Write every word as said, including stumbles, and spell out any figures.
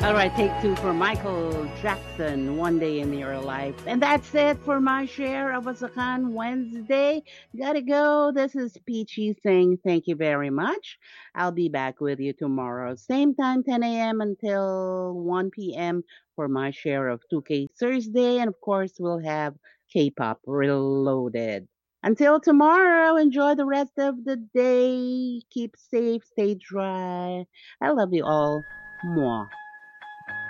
All right, take two for Michael Jackson, One Day in Your Life. And that's it for my share of Asakan Wednesday. Gotta go. This is Peachy saying thank you very much. I'll be back with you tomorrow, same time, ten a m until one p m for my share of two K Thursday. And of course, we'll have K pop reloaded. Until tomorrow, enjoy the rest of the day. Keep safe, stay dry. I love you all. Mwah.